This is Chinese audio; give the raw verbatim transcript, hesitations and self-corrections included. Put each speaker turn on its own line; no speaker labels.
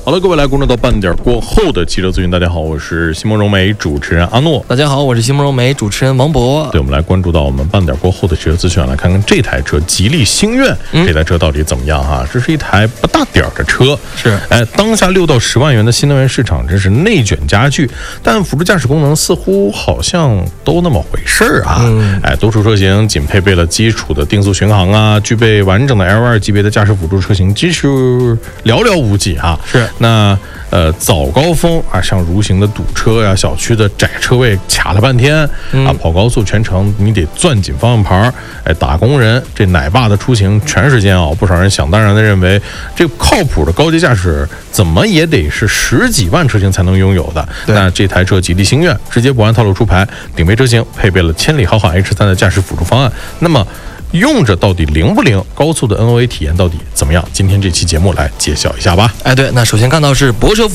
好了，各位来关注到半点过后的汽车资讯。大家好，我是西蒙融媒主持人阿诺。
大家好，我是西蒙融媒主持人王博。
对，我们来关注到我们半点过后的汽车资讯，来看看这台车吉利星愿、嗯、这台车到底怎么样哈？这是一台不大点儿的车，
是
哎，当下六到十万元的新能源市场真是内卷加剧，但辅助驾驶功能似乎好像都那么回事儿啊。嗯、哎，多数车型仅配备了基础的定速巡航啊，具备完整的 L 二 级别的驾驶辅助车型其实寥寥无几啊。
是
那呃早高峰啊，像如行的堵车呀、啊，小区的窄车位卡了半天、嗯、啊，跑高速全程你得攥紧方向盘，哎，打工人这奶爸的出行全是煎熬。不少人想当然的认为，这靠谱的高阶驾驶怎么也得是十几万车型才能拥有的。那这台车吉利星愿直接不按套路出牌，顶配车型配备了千里豪华 H 三 的驾驶辅助方案。那么用着到底灵不灵？高速的 N O A 体验到底怎么样？今天这期节目来揭晓一下吧。
哎，对，那首先看到是泊车